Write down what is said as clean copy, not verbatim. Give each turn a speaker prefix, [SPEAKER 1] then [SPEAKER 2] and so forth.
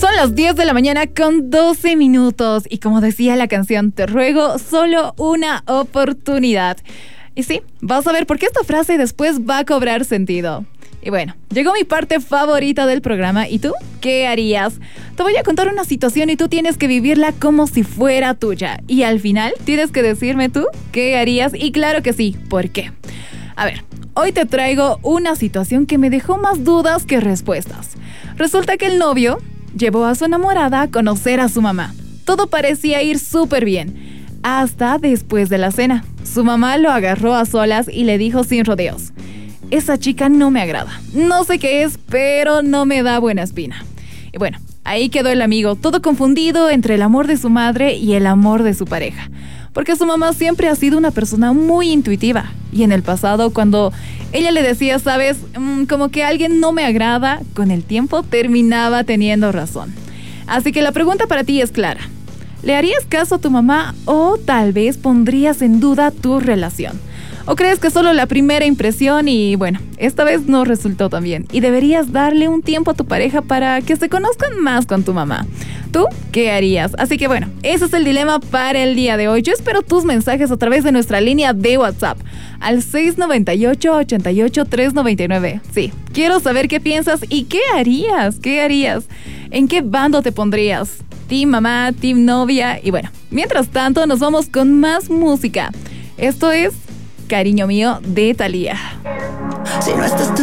[SPEAKER 1] Son las 10 de la mañana con 12 minutos y como decía la canción, te ruego solo una oportunidad. Y sí, vas a ver por qué esta frase después va a cobrar sentido. Y bueno, llegó mi parte favorita del programa. ¿Y tú? ¿Qué harías? Te voy a contar una situación y tú tienes que vivirla como si fuera tuya. Y al final tienes que decirme tú qué harías. Y claro que sí, ¿por qué? A ver, hoy te traigo una situación que me dejó más dudas que respuestas. Resulta que el novio llevó a su enamorada a conocer a su mamá. Todo parecía ir súper bien, hasta después de la cena. Su mamá lo agarró a solas y le dijo sin rodeos: esa chica no me agrada. No sé qué es, pero no me da buena espina. Y bueno, ahí quedó el amigo, todo confundido entre el amor de su madre y el amor de su pareja. Porque su mamá siempre ha sido una persona muy intuitiva. Y en el pasado, cuando ella le decía, sabes, como que alguien no me agrada, con el tiempo terminaba teniendo razón. Así que la pregunta para ti es clara. ¿Le harías caso a tu mamá o tal vez pondrías en duda tu relación? ¿O crees que solo la primera impresión y bueno, esta vez no resultó tan bien y deberías darle un tiempo a tu pareja para que se conozcan más con tu mamá? ¿Tú qué harías? Así que bueno, ese es el dilema para el día de hoy. Yo espero tus mensajes a través de nuestra línea de WhatsApp al 698-88-399. Sí, quiero saber qué piensas y qué harías. ¿Qué harías? ¿En qué bando te pondrías? ¿Team mamá, team novia? Y bueno, mientras tanto nos vamos con más música. Esto es Cariño Mío de Thalía.
[SPEAKER 2] Si no estás tú